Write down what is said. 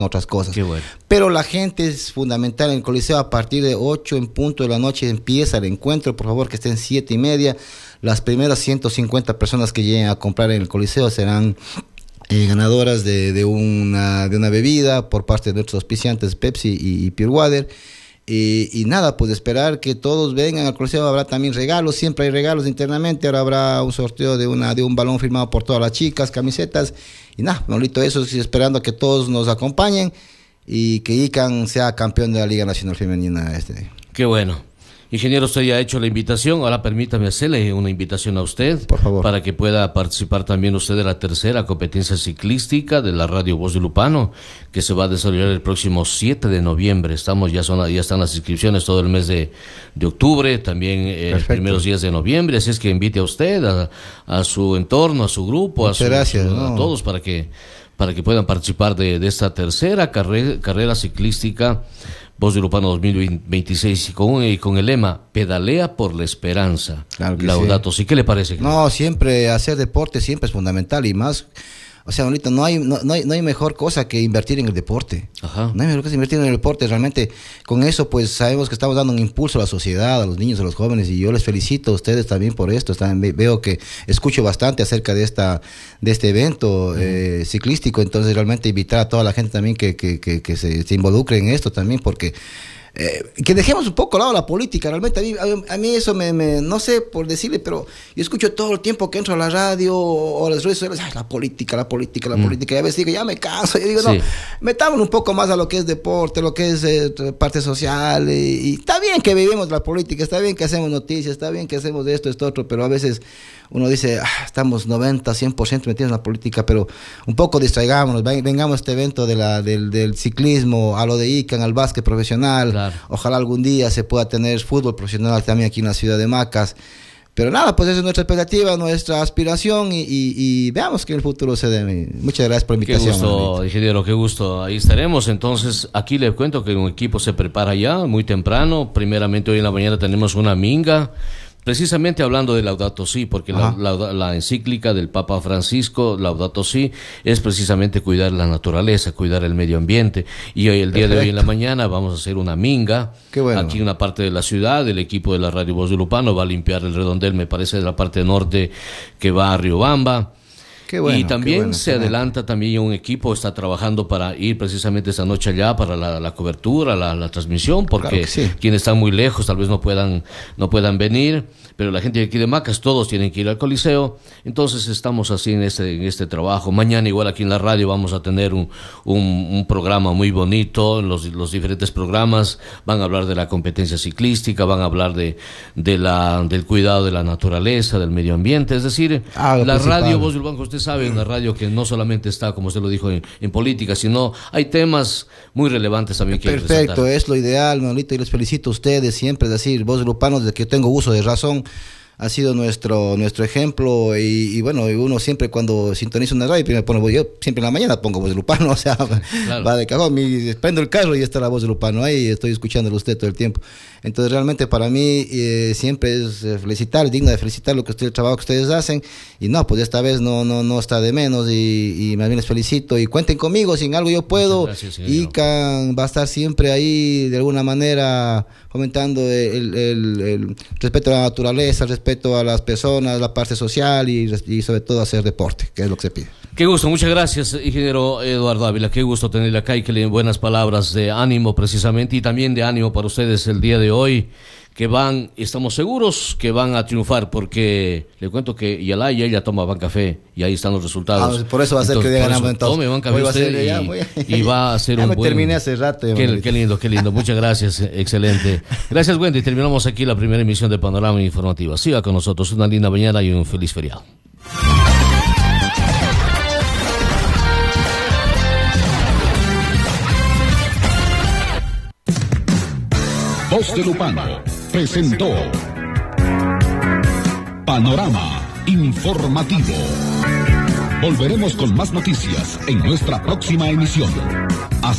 otras cosas. Qué bueno. Pero la gente es fundamental en el Coliseo. A partir de 8 en punto de la noche empieza el encuentro. Por favor, que estén 7:30. Las primeras 150 personas que lleguen a comprar en el Coliseo serán ganadoras de una bebida por parte de nuestros auspiciantes Pepsi y Pure Water. Y nada, pues esperar que todos vengan al Coliseo. Habrá también regalos, siempre hay regalos internamente. Ahora habrá un sorteo de un balón firmado por todas las chicas, camisetas. Y nada, bonito eso, esperando a que todos nos acompañen y que ICANN sea campeón de la Liga Nacional Femenina Qué bueno. Ingeniero, usted ya ha hecho la invitación, ahora permítame hacerle una invitación a usted. Por favor. Para que pueda participar también usted de la tercera competencia ciclística de la Radio Voz de Lupano, que se va a desarrollar el próximo 7 de noviembre. Ya están las inscripciones todo el mes de octubre, también los primeros días de noviembre, así es que invite a usted, a su entorno, a su grupo, a todos para que puedan participar de esta tercera carrera ciclística Voz de Lupano 2026 y con el lema Pedalea por la Esperanza. Claro que Laudato Si. ¿Qué le parece? No, siempre hacer deporte siempre es fundamental y más. O sea, ahorita no hay mejor cosa que invertir en el deporte. Ajá. No hay mejor cosa que invertir en el deporte. Realmente, con eso, pues sabemos que estamos dando un impulso a la sociedad, a los niños, a los jóvenes. Y yo les felicito a ustedes también por esto. Veo que escucho bastante acerca de este evento ciclístico. Entonces, realmente invitar a toda la gente también que se involucre en esto también, porque que dejemos un poco al lado la política. Realmente a mí eso no sé por decirle, pero yo escucho todo el tiempo que entro a la radio o a las redes sociales, la política, y a veces digo, ya me canso. Yo digo, no, metámonos un poco más a lo que es deporte, lo que es parte social, y está bien que vivimos la política, está bien que hacemos noticias, está bien que hacemos esto, otro, pero a veces uno dice, estamos 90, 100% metidos en la política, pero un poco distraigámonos, vengamos a este evento del ciclismo, a lo de ICANN, al básquet profesional. Claro. Ojalá algún día se pueda tener fútbol profesional también aquí en la ciudad de Macas. Pero nada, pues esa es nuestra expectativa, nuestra aspiración y veamos que en el futuro se dé. Muchas gracias por la invitación. Qué gusto, ingeniero, qué gusto. Ahí estaremos. Entonces, aquí le cuento que un equipo se prepara ya muy temprano. Primeramente, hoy en la mañana tenemos una minga. Precisamente hablando de Laudato Si, porque la encíclica del Papa Francisco, Laudato Si, es precisamente cuidar la naturaleza, cuidar el medio ambiente. Y hoy, el día de hoy en la mañana, vamos a hacer una minga. Qué bueno. Aquí en una parte de la ciudad. El equipo de la Radio Voz de Lupano va a limpiar el redondel, me parece, de la parte norte que va a Riobamba. Bueno, y también se adelanta también un equipo, está trabajando para ir precisamente esta noche allá para la cobertura, la transmisión, porque quienes están muy lejos tal vez no puedan venir, pero la gente de aquí de Macas, todos tienen que ir al Coliseo. Entonces estamos así en este trabajo. Mañana igual aquí en la radio vamos a tener un programa muy bonito. Los diferentes programas van a hablar de la competencia ciclística, van a hablar del cuidado de la naturaleza, del medio ambiente, es decir, la radio Voz del Banco, usted sabe, una radio que no solamente está, como usted lo dijo, en política, sino hay temas muy relevantes también que Perfecto, es lo ideal, Manolito, y les felicito a ustedes siempre, es decir, Voz de Lupano, desde que yo tengo uso de razón, ha sido nuestro ejemplo y bueno, uno siempre cuando sintoniza una radio, primero pone, yo siempre en la mañana pongo Voz de Lupano, o sea, claro. Va de cajón, prendo el carro y está la Voz de Lupano, ahí estoy escuchándolo usted todo el tiempo. Entonces realmente para mí siempre es digno de felicitar el trabajo que ustedes hacen, y no, pues esta vez no está de menos y más bien les felicito y cuenten conmigo, si en algo yo puedo. Gracias, ICANN va a estar siempre ahí de alguna manera fomentando el respeto a la naturaleza, el respeto a las personas, la parte social y sobre todo hacer deporte, que es lo que se pide. Qué gusto, muchas gracias, ingeniero Eduardo Ávila, qué gusto tenerle acá y que le den buenas palabras de ánimo precisamente, y también de ánimo para ustedes el día de hoy, que estamos seguros que van a triunfar, porque le cuento que Yalá y ella tomaban café y ahí están los resultados. Por eso va a ser que ganamos entonces. Tome, van café usted y va a ser un buen... terminé hace rato. Qué lindo, muchas gracias, excelente. Gracias, Wendy, terminamos aquí la primera emisión de Panorama Informativa. Siga con nosotros, una linda mañana y un feliz feriado. Voz de Lupano presentó Panorama Informativo. Volveremos con más noticias en nuestra próxima emisión.